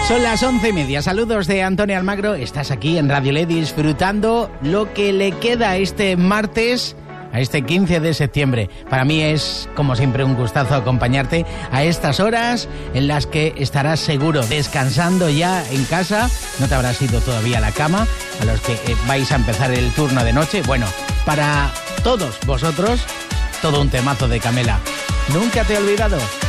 Son las 11:30. Saludos de Antonio Almagro. Estás aquí en Radio LED disfrutando lo que le queda a este martes, a este 15 de septiembre. Para mí es, como siempre, un gustazo acompañarte a estas horas en las que estarás seguro descansando ya en casa. No te habrás ido todavía a la cama, a los que vais a empezar el turno de noche. Bueno, para todos vosotros, todo un temazo de Camela. Nunca te he olvidado.